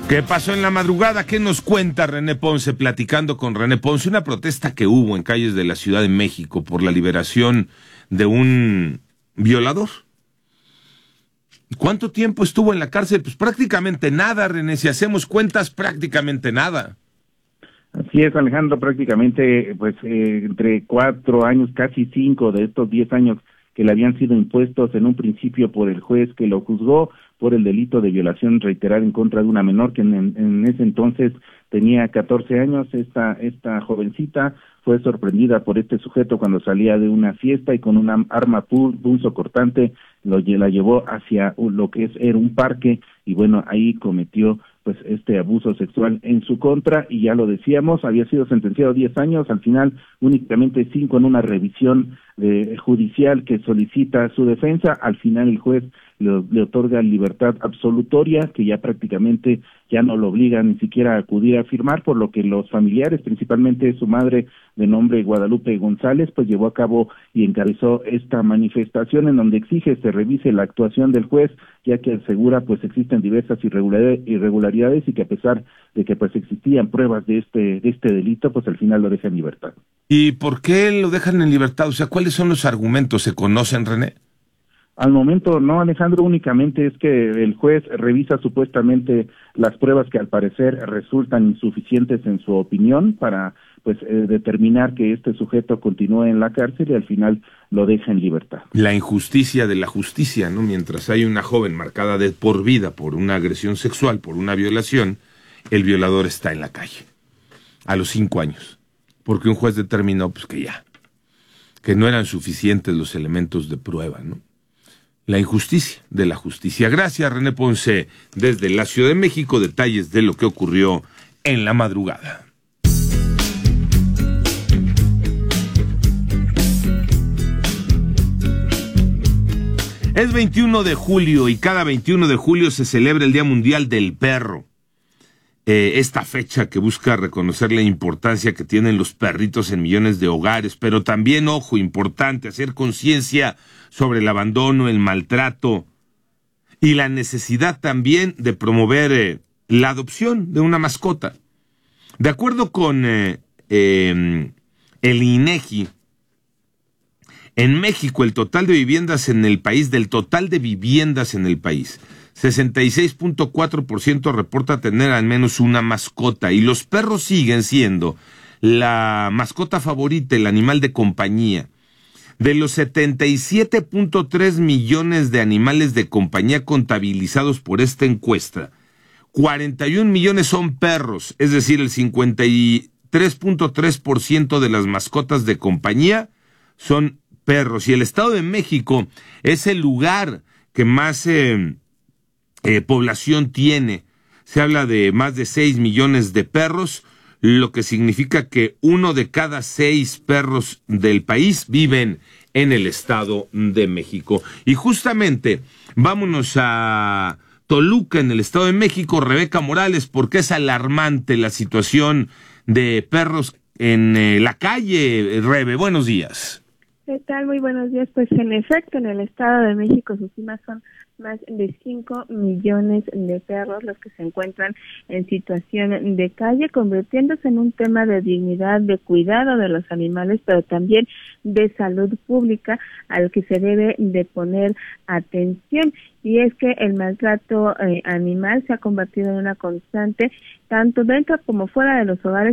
¿Qué pasó en la madrugada? ¿Qué nos cuenta René Ponce? Platicando con René Ponce, una protesta que hubo en calles de la Ciudad de México por la liberación de un violador. ¿Cuánto tiempo estuvo en la cárcel? Pues prácticamente nada, René, si hacemos cuentas, prácticamente nada. Así es, Alejandro, prácticamente entre 4 años, casi 5 de estos 10 años que le habían sido impuestos en un principio por el juez que lo juzgó por el delito de violación reiterada en contra de una menor que en ese entonces tenía 14 años. Esta jovencita fue sorprendida por este sujeto cuando salía de una fiesta y con una arma punzocortante la llevó hacia lo que era un parque y bueno, ahí cometió pues este abuso sexual en su contra y ya lo decíamos, había sido sentenciado a 10 años, al final únicamente 5 en una revisión judicial que solicita su defensa. Al final el juez le otorga libertad absolutoria, que ya prácticamente ya no lo obliga ni siquiera a acudir a firmar, por lo que los familiares, principalmente su madre de nombre Guadalupe González, pues llevó a cabo y encabezó esta manifestación en donde exige se revise la actuación del juez, ya que asegura pues existen diversas irregularidades y que a pesar de que pues existían pruebas de este delito, pues al final lo deja en libertad. ¿Y por qué lo dejan en libertad? O sea, ¿cuáles son los argumentos? ¿Se conocen, René? Al momento no, Alejandro, únicamente es que el juez revisa supuestamente las pruebas que al parecer resultan insuficientes en su opinión para determinar que este sujeto continúe en la cárcel y al final lo deja en libertad. La injusticia de la justicia, ¿no? Mientras hay una joven marcada de por vida por una agresión sexual, por una violación, el violador está en la calle a los 5 años, porque un juez determinó pues que no eran suficientes los elementos de prueba, ¿no? La injusticia de la justicia. Gracias, René Ponce, desde la Ciudad de México, detalles de lo que ocurrió en la madrugada. Es 21 de julio y cada 21 de julio se celebra el Día Mundial del Perro. Esta fecha que busca reconocer la importancia que tienen los perritos en millones de hogares, pero también, ojo, importante, hacer conciencia sobre el abandono, el maltrato y la necesidad también de promover la adopción de una mascota. De acuerdo con el INEGI, en México el total de viviendas en el país, 66.4% reporta tener al menos una mascota y los perros siguen siendo la mascota favorita, el animal de compañía. De los 77.3 millones de animales de compañía contabilizados por esta encuesta, 41 millones son perros, es decir, el 53.3% de las mascotas de compañía son perros. Y el Estado de México es el lugar que más población tiene. Se habla de más de 6 millones de perros, lo que significa que 1 de cada 6 perros del país viven en el Estado de México. Y justamente, vámonos a Toluca, en el Estado de México, Rebeca Morales, porque es alarmante la situación de perros en la calle. Rebe, buenos días. ¿Qué tal? Muy buenos días. Pues en efecto, en el Estado de México sus cimas son más de 5 millones de perros los que se encuentran en situación de calle, convirtiéndose en un tema de dignidad, de cuidado de los animales, pero también de salud pública al que se debe de poner atención. Y es que el maltrato animal se ha convertido en una constante tanto dentro como fuera de los hogares,